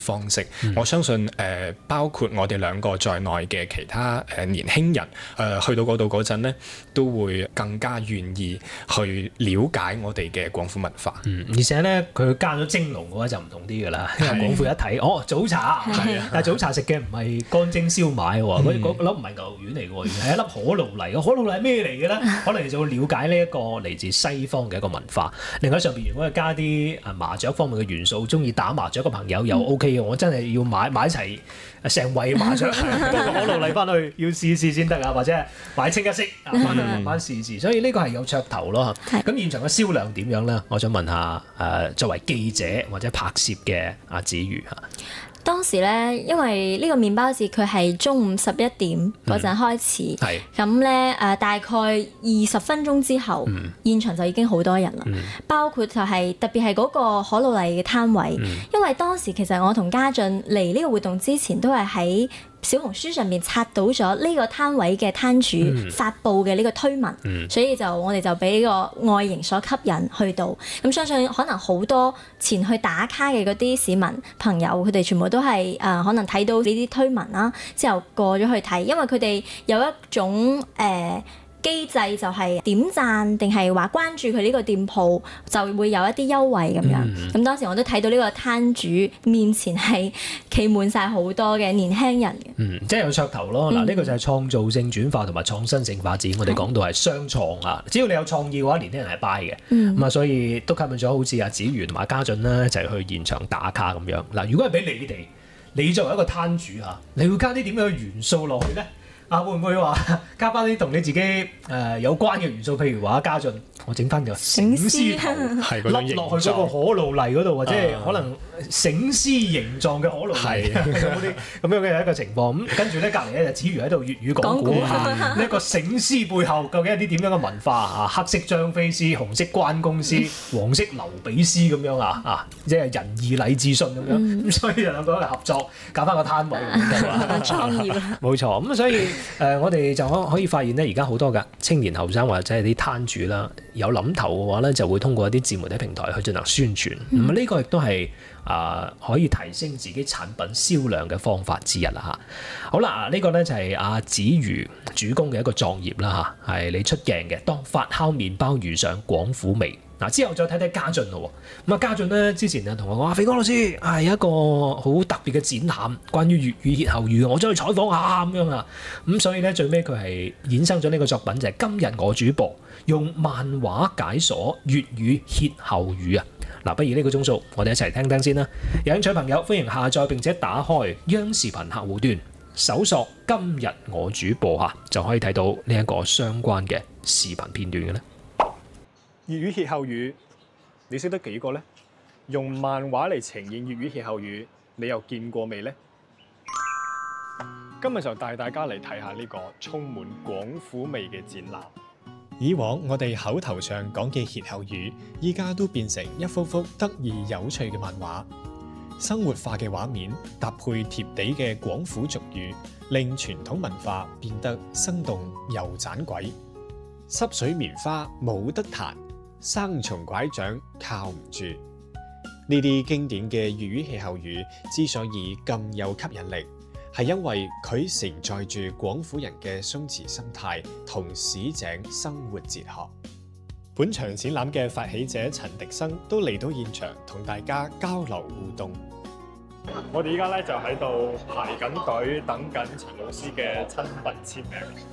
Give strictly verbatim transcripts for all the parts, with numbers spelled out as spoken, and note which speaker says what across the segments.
Speaker 1: 方式，嗯、我相信誒、呃、包括我哋兩個在內嘅其他誒、呃、年輕人誒、呃、去到嗰度嗰陣咧，都會更加願意去了解我哋嘅廣府文化。
Speaker 2: 嗯，而且咧佢加咗蒸籠嘅話就唔同啲㗎啦，因為廣府一睇哦早茶，但係早茶食嘅唔係乾蒸燒賣喎，嗰嗰粒唔係牛肉丸嚟嘅喎，係一粒可露泥嘅，可露泥係咩嚟嘅咧？可能就會了解呢一個嚟自西方嘅一個文化。另外上邊如果係加啲啊麻雀方面嘅元素，中意打麻雀嘅朋友又 OK 嘅，我真係要買買一齊成圍麻雀，嗰個可露泥翻去要試試先得啊，或者係買清一色啊翻去慢慢試試。所以呢個係有噱頭咯。咁現場嘅銷量點樣咧？我想問下誒，作為記者或者拍攝嘅阿子瑜嚇。
Speaker 3: 當時咧，因為呢個麵包節佢係中午十一點嗰陣開始，咁咧誒大概二十分鐘之後，嗯、現場就已經好多人啦。嗯、包括就係、是、特別係嗰個可露泥嘅攤位，嗯、因為當時其實我同家俊嚟呢個活動之前都係喺小紅書上面刷到咗呢個攤位嘅攤主發布嘅呢個推文，嗯、所以就我哋就俾個外形所吸引去到。咁相信可能好多前去打卡嘅嗰啲市民朋友，佢哋全部都係誒、呃、可能睇到呢啲推文啦，之後過咗去睇，因為佢哋有一種誒、呃機制就係點讚定係話關注佢呢個店鋪就會有一啲優惠咁樣。咁、嗯、當時我都睇到呢個攤主面前係企滿晒好多嘅年輕人嘅。嗯，
Speaker 2: 即係有噱頭咯。嗱、嗯，呢個就係創造性轉化同埋創新性發展。我哋講到係雙創啊。只要你有創意嘅話，年輕人係 buy 嘅。咁啊、嗯，所以都吸引咗好似阿子瑜同埋家俊啦，就係去現場打卡咁樣。嗱，如果係俾你哋，你作為一個攤主嚇，你會加啲點樣嘅元素落去咧？啊，會唔會話加翻啲同你自己誒、呃、有關嘅元素？譬如話家俊，我整翻個醒獅頭，笠落去嗰個可露泥嗰度，或者可能醒獅形狀嘅可露泥，有冇啲咁樣嘅一個情況？咁跟住咧，隔離咧就子瑜喺度粵語講古嚇，呢一個醒獅背後究竟係啲點樣嘅文化啊？黑色張飛獅、紅色關公獅、黃色劉備獅咁樣啊啊，即係仁義禮智信咁樣。咁、嗯、所以就兩個一齊合作搞翻個攤位咁樣
Speaker 3: 創業
Speaker 2: 冇錯。咁所以。誒、呃，我哋就可可以發現咧，而家好多嘅青年後生或者係啲攤主啦，有諗頭嘅話咧，就會通過一啲自媒體平台去進行宣傳。咁呢、嗯、個亦都係啊，可以提升自己產品銷量嘅方法之一啦嚇。好啦，呢、這個咧就係阿子瑜主攻嘅一個創業啦嚇，係你出鏡嘅。當發酵麵包遇上廣府味。嗱，之後再睇睇家俊咯。咁啊，家俊咧之前啊同我講話，肥哥老師係有一個好特別嘅展覽，關於粵語歇後語，我將去採訪下咁樣啊。咁所以咧最尾佢係衍生咗呢個作品，就係、是、今日我主播用漫畫解鎖粵語歇後語啊。嗱，不如呢個鐘數，我哋一齊聽聽先啦。有興趣朋友歡迎下載並且打開央視頻客戶端，搜索今日我主播嚇，就可以睇到呢一個相關嘅視頻片段嘅咧。
Speaker 4: 粵語歇後語，你識得幾個呢？用漫畫嚟呈現粵語歇後語，你又見過未呢？今日就帶大家嚟睇下呢個充滿廣府味嘅展覽。以往我哋口頭上講嘅歇後語，依家都變成一幅幅得意有趣嘅漫畫，生活化嘅畫面搭配貼地嘅廣府俗語，令傳統文化變得生動又盞鬼。濕水棉花冇得彈，生蟲拐杖靠唔住。呢啲經典嘅粵語歇後語之所以咁有吸引力，係因為佢承載住廣府人嘅鬆弛心態同市井生活哲學。本場展覽嘅發起者陳迪生都嚟到現場同大家交流互動。我哋依家咧就喺度排緊隊，等緊陳老師嘅親筆簽名。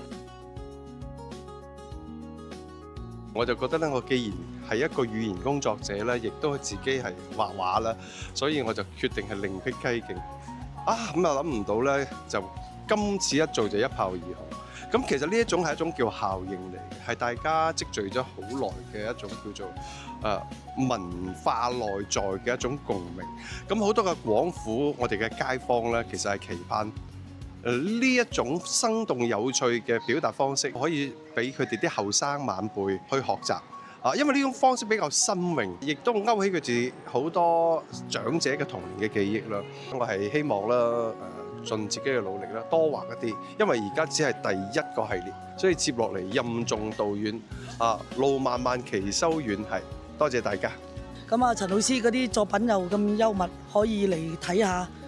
Speaker 5: 我就覺得咧，我既然係一個語言工作者咧，亦都自己係畫畫啦，所以我就決定係另闢蹊徑。啊，咁又諗唔到咧，就今次一做就一炮而紅。咁其實呢一種係一種叫效應嚟嘅，係大家積聚咗好耐嘅一種叫做誒、呃、文化內在嘅一種共鳴。咁好多嘅廣府，我哋嘅街坊咧，其實係期盼。誒呢一種生動有趣嘅表達方式，可以俾佢哋啲後生晚輩去學習啊！因為呢種方式比較新穎，亦都勾起佢哋好多長者嘅童年嘅記憶啦。我係希望啦，誒、呃、盡自己嘅努力啦，多畫一啲。因為而家只係第一個系列，所以接落嚟任重道遠啊，路漫漫其修遠係。多謝大家。
Speaker 6: 咁啊，陳老師嗰啲作品又咁幽默，可以嚟睇下。